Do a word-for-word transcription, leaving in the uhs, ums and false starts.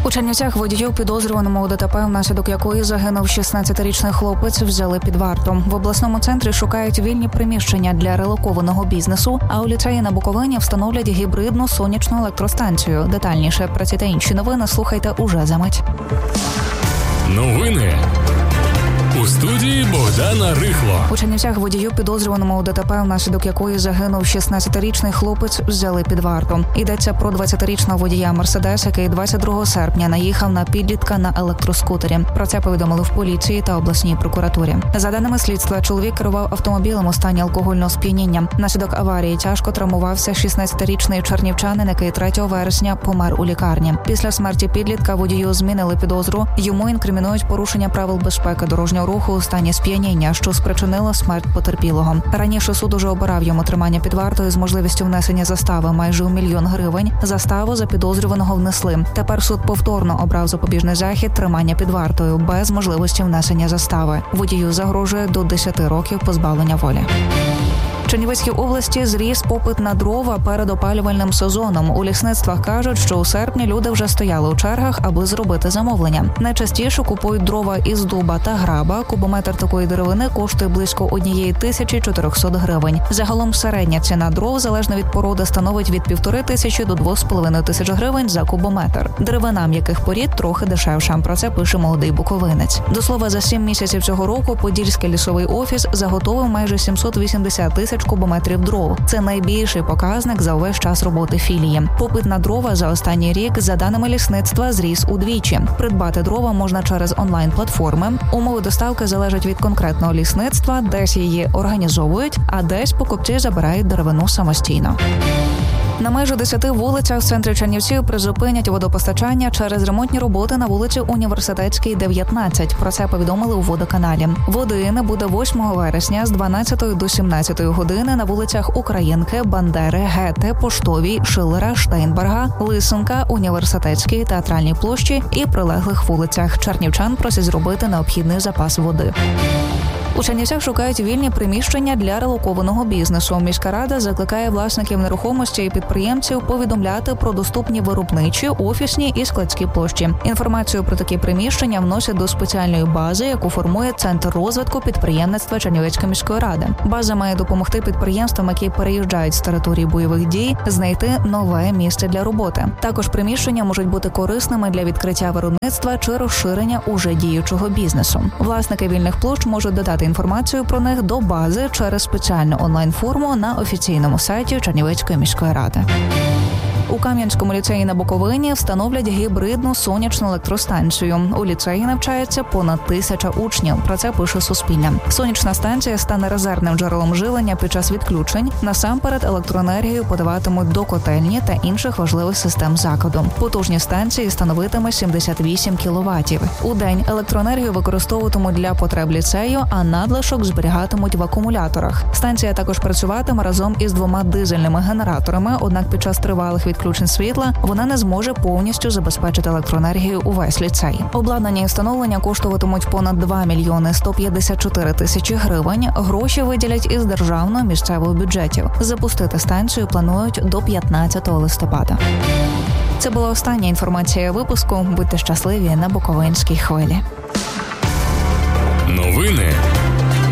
У Чернівцях водію, підозрюваному у ДТП, внаслідок якої загинув шістнадцятирічний хлопець, взяли під варту. В обласному центрі шукають вільні приміщення для релокованого бізнесу, а у ліцеї на Буковині встановлять гібридну сонячну електростанцію. Детальніше про ці та інші новини слухайте уже за мить. Новини у студії Богдана Рихло. У Чернівцях водію, підозрюваному у ДТП, внаслідок якої загинув шістнадцятирічний хлопець, взяли під варту. Йдеться про двадцятирічного водія «Мерседес», який двадцять другого серпня наїхав на підлітка на електроскутері. Про це повідомили в поліції та обласній прокуратурі. За даними слідства, чоловік керував автомобілем у стані алкогольного сп'яніння. Внаслідок аварії тяжко травмувався шістнадцятирічний чернівчанин, який третього вересня помер у лікарні. Після смерті підлітка водію змінили підозру. Йому інкримінують порушення правил безпеки дорожнього руху у стані сп'яніння, що спричинило смерть потерпілого. Раніше суд уже обирав йому тримання під вартою з можливістю внесення застави майже у мільйон гривень. Заставу за підозрюваного внесли. Тепер суд повторно обрав запобіжний захід тримання під вартою без можливості внесення застави. Водію загрожує до десяти років позбавлення волі. В Чернівецькій області зріс попит на дрова перед опалювальним сезоном. У лісництвах кажуть, що у серпні люди вже стояли у чергах, аби зробити замовлення. Найчастіше купують дрова із дуба та граба. Кубометр такої деревини коштує близько однієї тисячі чотирьохсот гривень. Загалом середня ціна дров, залежно від породи, становить від півтори тисячі до двох з половиною тисяч гривень за кубометр. Деревина м'яких порід трохи дешевша. Про це пише молодий буковинець. До слова, за сім місяців цього року Подільський лісовий офіс заготовив майже сімсот вісімдесят тисяч кубометрів дров. Це найбільший показник за увесь час роботи філії. Попит на дрова за останній рік, за даними лісництва, зріс удвічі. Придбати дрова можна через онлайн-платформи. Умови доставки залежать від конкретного лісництва, десь її організовують, а десь покупці забирають деревину самостійно. На майже десяти вулицях в центрі Чернівців призупинять водопостачання через ремонтні роботи на вулиці Університетській, дев'ятнадцять. Про це повідомили у водоканалі. Води не буде восьмого вересня з дванадцятої до сімнадцятої години на вулицях Українки, Бандери, Гете, Поштовій, Шиллера, Штейнберга, Лисенка, Університетській, Театральній площі і прилеглих вулицях. Чернівчан просять зробити необхідний запас води. У Чернівцях шукають вільні приміщення для релокованого бізнесу. Міська рада закликає власників нерухомості і підприємців повідомляти про доступні виробничі, офісні і складські площі. Інформацію про такі приміщення вносять до спеціальної бази, яку формує Центр розвитку підприємництва Чернівецької міської ради. База має допомогти підприємствам, які переїжджають з території бойових дій, знайти нове місце для роботи. Також приміщення можуть бути корисними для відкриття виробництва чи розширення уже діючого бізнесу. Власники вільних площ можуть додати інформацію про них до бази через спеціальну онлайн-форму на офіційному сайті Чернівецької міської ради. У Кам'янському ліцеї на Буковині встановлять гібридну сонячну електростанцію. У ліцеї навчається понад тисяча учнів. Про це пише Суспільне. Сонячна станція стане резервним джерелом живлення під час відключень. Насамперед електроенергію подаватимуть до котельні та інших важливих систем закладу. Потужність станції становитиме сімдесят вісім кіловатів. У день електроенергію використовуватимуть для потреб ліцею, а надлишок зберігатимуть в акумуляторах. Станція також працюватиме разом із двома дизельними генераторами, однак під час тривалих відключень світла вона не зможе повністю забезпечити електроенергію увесь ліцей. Обладнання і встановлення коштуватимуть понад два мільйони сто п'ятдесят чотири тисячі гривень. Гроші виділять із державного місцевого бюджетів. Запустити станцію планують до п'ятнадцятого листопада. Це була остання інформація випуску. Будьте щасливі на Буковинській хвилі. Новини